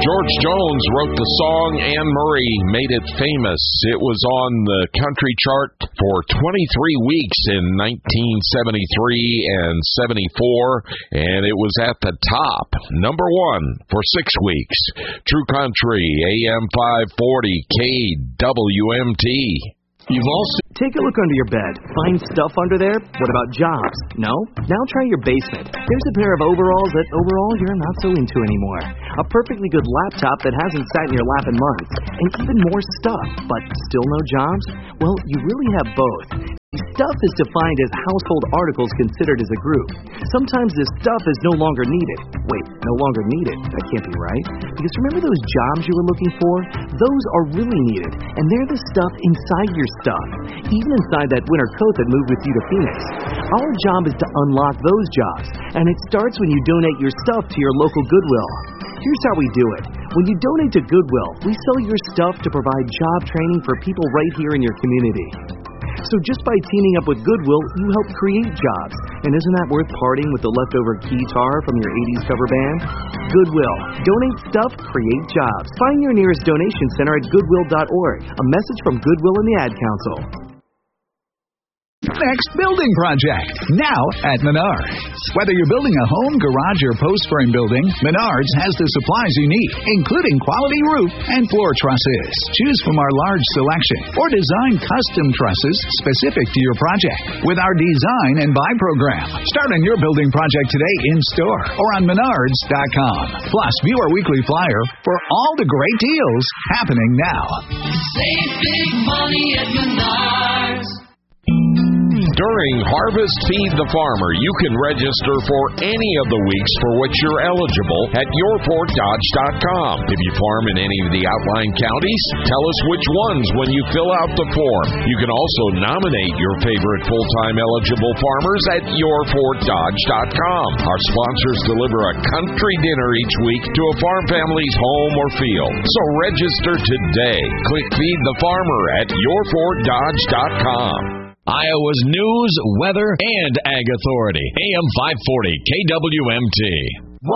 George Jones wrote the song Anne Marie, made it famous. It was on the country chart for 23 weeks in 1973 and 74, and it was at the top, number one, for 6 weeks. True Country, AM 540, KWMT. You've also... Take a look under your bed. Find stuff under there? What about jobs? No? Now try your basement. There's a pair of overalls that overall you're not so into anymore. A perfectly good laptop that hasn't sat in your lap in months. And even more stuff, but still no jobs? Well, you really have both. Stuff is defined as household articles considered as a group. Sometimes this stuff is no longer needed. Wait, no longer needed? That can't be right. Because remember those jobs you were looking for? Those are really needed, and they're the stuff inside your stuff. Even inside that winter coat that moved with you to Phoenix. Our job is to unlock those jobs, and it starts when you donate your stuff to your local Goodwill. Here's how we do it. When you donate to Goodwill, we sell your stuff to provide job training for people right here in your community. So just by teaming up with Goodwill, you help create jobs. And isn't that worth parting with the leftover guitar from your 80s cover band? Goodwill. Donate stuff, create jobs. Find your nearest donation center at Goodwill.org. A message from Goodwill and the Ad Council. Next building project, now at Menards. Whether you're building a home, garage, or post-frame building, Menards has the supplies you need, including quality roof and floor trusses. Choose from our large selection or design custom trusses specific to your project with our Design and Buy program. Start on your building project today in-store or on Menards.com. Plus, view our weekly flyer for all the great deals happening now. Save big money at Menards. During Harvest Feed the Farmer, you can register for any of the weeks for which you're eligible at yourfortdodge.com. If you farm in any of the outlying counties, tell us which ones when you fill out the form. You can also nominate your favorite full-time eligible farmers at yourfortdodge.com. Our sponsors deliver a country dinner each week to a farm family's home or field. So register today. Click Feed the Farmer at yourfortdodge.com. Iowa's news, weather, and ag authority. AM 540 KWMT.